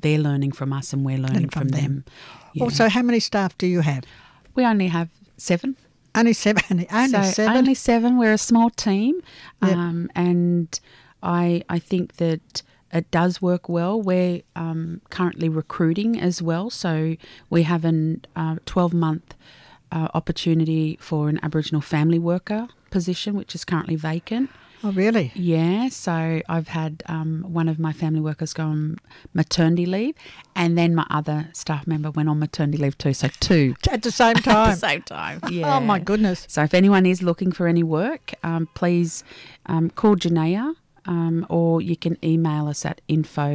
they're learning from us and we're learning from them. Yeah. Also, how many staff do you have? We only have 7. Only 7? Only 7. We're a small team. Yep. And I think that it does work well. We're currently recruiting as well. So we have a 12-month opportunity for an Aboriginal family worker position, which is currently vacant. Oh, really? Yeah, so I've had one of my family workers go on maternity leave, and then my other staff member went on maternity leave too, so 2. At the same time? At the same time, yeah. Oh, my goodness. So if anyone is looking for any work, please call Janaea, or you can email us at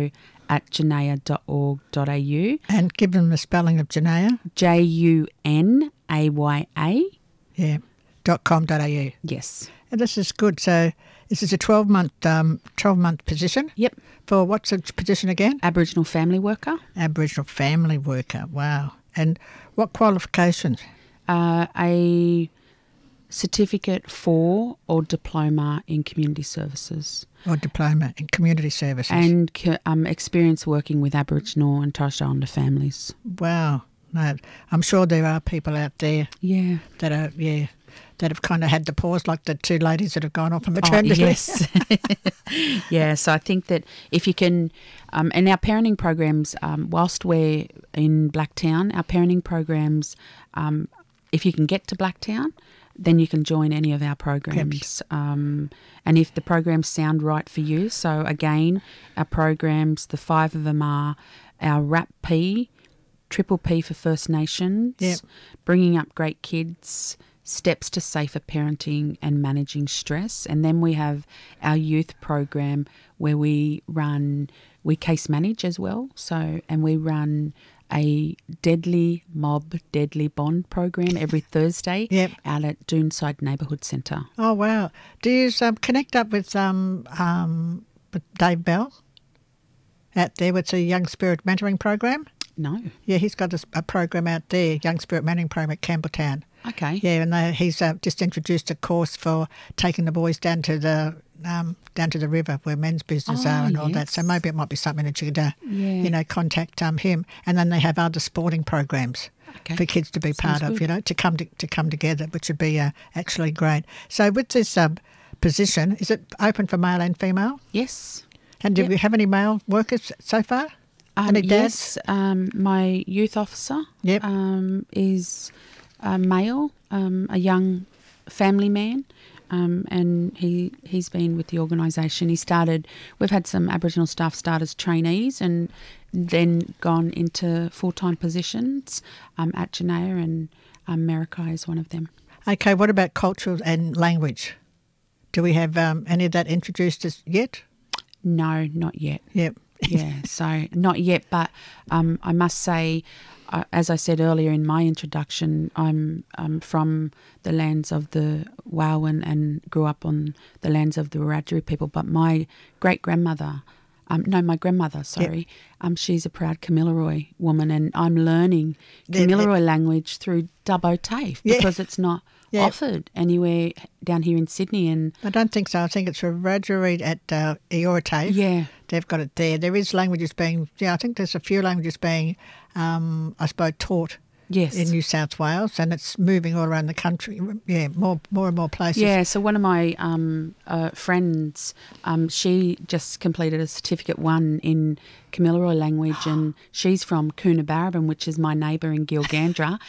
info@janaea.org.au. And give them the spelling of Janaea. JUNAYA. Yeah, .com.au. Yes. And this is good. So this is a 12-month position? Yep. For what's the position again? Aboriginal family worker. Aboriginal family worker. Wow. And what qualifications? A certificate for or diploma in community services. Or diploma in community services. And experience working with Aboriginal and Torres Strait Islander families. Wow. No, I'm sure there are people out there that have kind of had to pause, like the 2 ladies that have gone off on maternity leave. Yes. Yeah, so I think that if you can, and our parenting programs, whilst we're in Blacktown, our parenting programs, if you can get to Blacktown, then you can join any of our programs. And if the programs sound right for you, so again, our programs, the 5 of them are our RAP-P, Triple P for First Nations, Bringing Up Great Kids, Steps to Safer Parenting and Managing Stress. And then we have our youth program where we case manage as well. So, and we run a Deadly Bond program every Thursday out at Doonside Neighbourhood Centre. Oh, wow. Do you connect up with Dave Bell out there with the Young Spirit Mentoring Program? No. Yeah, he's got a program out there, Young Spirit Mentoring Program at Campbelltown. Okay. Yeah, and he's just introduced a course for taking the boys down to the river where men's business are and all that. So maybe it might be something that you could, contact him. And then they have other sporting programs for kids to be part of, to come together, which would be actually great. So with this position, is it open for male and female? Yes. And do we have any male workers so far? Any dads? Yes, my youth officer is male, a young family man, and he's been with the organisation. We've had some Aboriginal staff start as trainees and then gone into full-time positions at Janaea, and Marakai is one of them. Okay, what about culture and language? Do we have any of that introduced as yet? No, not yet. Yep. Yeah, so not yet, but I must say, as I said earlier in my introduction, I'm from the lands of the Wawan and grew up on the lands of the Wiradjuri people, but my great-grandmother, my grandmother, she's a proud Kamilaroi woman, and I'm learning Kamilaroi language through Dubbo TAFE because it's not offered anywhere down here in Sydney. And I don't think so. I think it's Wiradjuri at Eora TAFE. Yeah. They've got it there. There is languages being, I think there's a few languages being, I suppose, taught in New South Wales, and it's moving all around the country, more and more places. Yeah, so one of my friends, she just completed a Certificate 1 in Kamilaroi language, and she's from Coonabarabran, which is my neighbour in Gilgandra,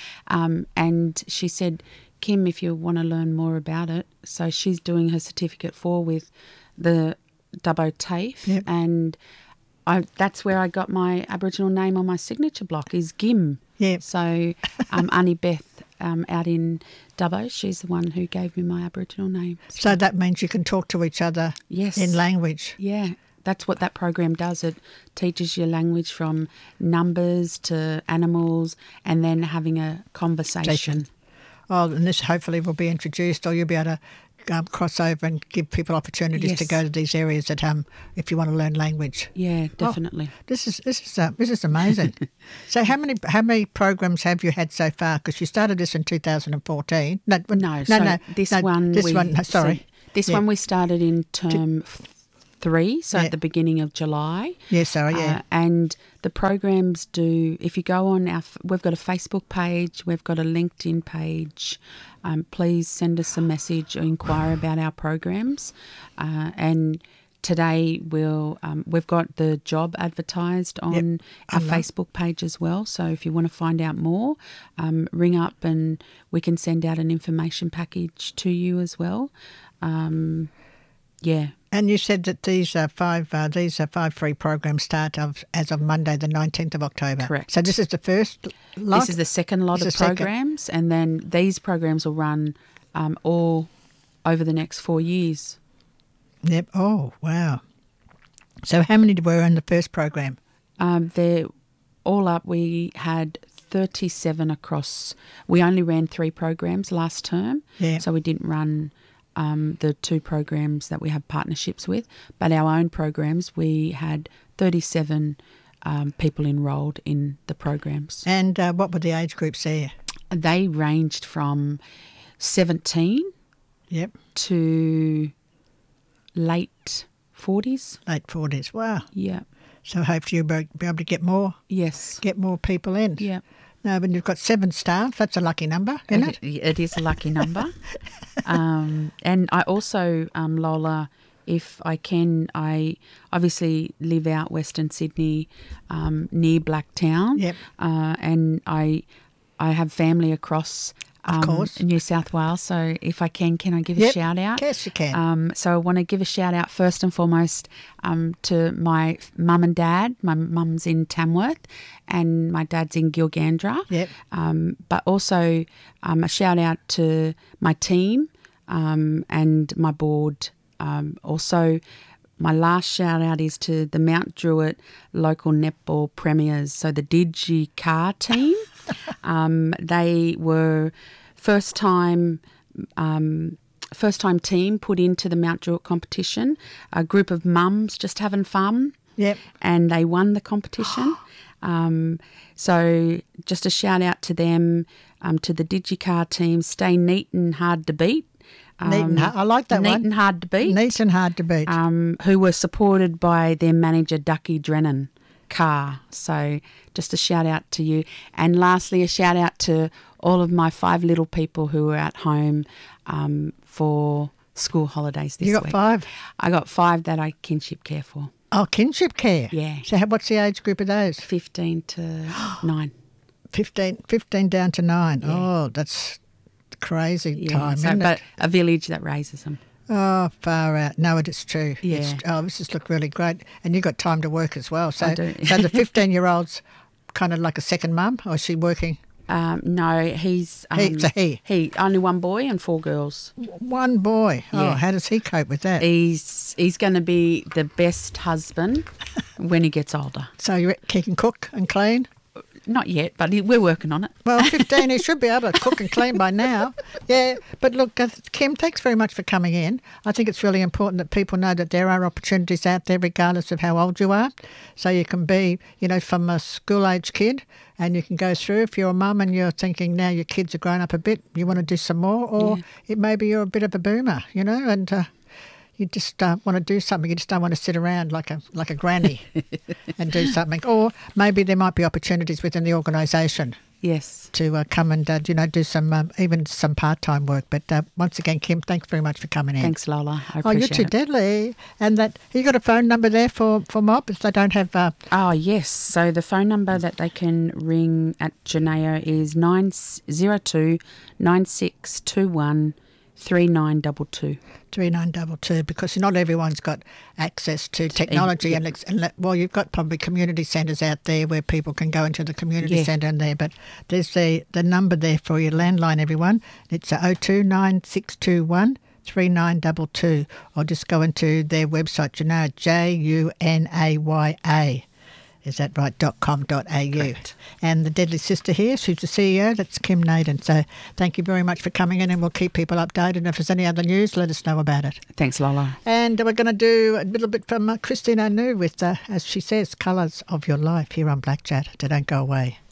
and she said, Kim, if you want to learn more about it, so she's doing her Certificate 4 with the Dubbo TAFE, and that's where I got my Aboriginal name on my signature block is Gim. Yeah. So Auntie Beth out in Dubbo, she's the one who gave me my Aboriginal name. So that means you can talk to each other in language. Yeah, that's what that program does. It teaches you language from numbers to animals and then having a conversation. Oh, and this hopefully will be introduced, or you'll be able to cross over and give people opportunities to go to these areas that if you want to learn language. Yeah, definitely. Oh, this is amazing. So how many programs have you had so far? Because you started this in 2014. This one we started in term 3, so at the beginning of July. Yes, sorry, yeah. And the programs do, if you go on we've got a Facebook page, we've got a LinkedIn page. Please send us a message or inquire about our programs. And today we've got the job advertised on our Facebook page as well. So if you want to find out more, ring up and we can send out an information package to you as well. Yeah. And you said that these are five free programs start as of Monday, the 19th of October. Correct. So this is the first lot? This is the second lot of programs, and then these programs will run all over the next 4 years. Yep. Oh, wow. So how many were in the first program? They're all up. We had 37 across. We only ran 3 programs last term, so we didn't run the 2 programs that we have partnerships with. But our own programs, we had 37 people enrolled in the programs. And what were the age groups there? They ranged from 17 to late 40s. Late 40s, wow. Yeah. So hopefully you'll be able to get more. Yes. Get more people in. Yeah. No, when you've got 7 staff, that's a lucky number, isn't it? It is a lucky number. And I also, Lola, if I can, I obviously live out Western Sydney, near Blacktown. Yep. And I have family across of course. New South Wales. So if I can I give a shout out? Yes, you can. So I want to give a shout out first and foremost to my mum and dad. My mum's in Tamworth and my dad's in Gilgandra. Yep. But also a shout out to my team and my board. Also, my last shout out is to the Mount Druitt local netball premiers. So the DigiCar team. They were first time team put into the Mount Druitt competition. A group of mums just having fun. Yep. And they won the competition. So just a shout out to them, to the DigiCar team. Stay neat and hard to beat. I like that one. Neat and hard to beat. Neat and hard to beat. Who were supported by their manager, Ducky Drennan Carr. So just a shout out to you. And lastly, a shout out to all of my 5 little people who are at home for school holidays this week. You got 5? I got 5 that I kinship care for. Oh, kinship care? Yeah. So what's the age group of those? 15 to 9. 15 down to 9. Yeah. Oh, that's crazy time, isn't but it? a village that raises them. Oh, far out. No, it is true. Yeah. This has looked really great. And you've got time to work as well. So, I do. So the 15-year-old's kind of like a second mum, or is she working? No, he's... It's a he. He, only 1 boy and 4 girls. 1 boy. Yeah. Oh, how does he cope with that? He's going to be the best husband when he gets older. So he can cook and clean? Not yet, but we're working on it. Well, 15, he should be able to cook and clean by now. Yeah, but look, Kim, thanks very much for coming in. I think it's really important that people know that there are opportunities out there regardless of how old you are. So you can be, from a school-age kid and you can go through. If you're a mum and you're thinking now your kids are grown up a bit, you want to do some more, or it maybe you're a bit of a boomer, and... you just want to do something. You just don't want to sit around like a granny and do something. Or maybe there might be opportunities within the organisation. Yes. To come and do some even some part-time work. But once again, Kim, thanks very much for coming in. Thanks, Lola. I appreciate it. Oh, you're too deadly. And you got a phone number there for Mob if they don't have. Oh yes. So the phone number that they can ring at Janeo is 902 9621 3922. 3922, because not everyone's got access to technology, and you've got probably community centres out there where people can go into the community centre and there, but there's the number there for your landline, everyone. It's 02 9621 3922, or just go into their website, JUNAYA. Is that right? .com.au. Correct. And the Deadly Sister here, she's the CEO, that's Kim Naden. So thank you very much for coming in, and we'll keep people updated. And if there's any other news, let us know about it. Thanks, Lola. And we're going to do a little bit from Christine Anu with, as she says, Colours of Your Life here on Black Chat. So don't go away.